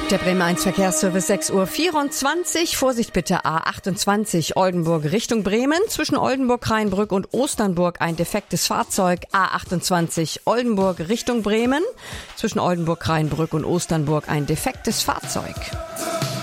Der Bremen 1 Verkehrsservice 6:24 Uhr. Vorsicht bitte A28 Oldenburg Richtung Bremen. Zwischen Oldenburg, Rheinbrück und Osternburg ein defektes Fahrzeug. A28 Oldenburg Richtung Bremen. Zwischen Oldenburg, Rheinbrück und Osternburg ein defektes Fahrzeug.